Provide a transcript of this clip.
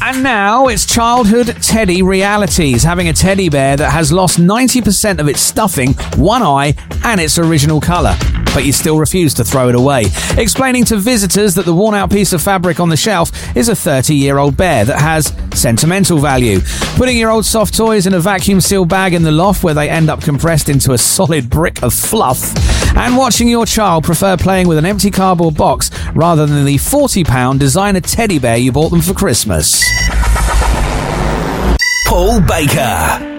And now it's childhood teddy realities. Having a teddy bear that has lost 90% of its stuffing, one eye, and its original colour. But you still refuse to throw it away. Explaining to visitors that the worn-out piece of fabric on the shelf is a 30-year-old bear that has sentimental value. Putting your old soft toys in a vacuum-sealed bag in the loft where they end up compressed into a solid brick of fluff. And watching your child prefer playing with an empty cardboard box rather than the £40 designer teddy bear you bought them for Christmas. Paul Baker.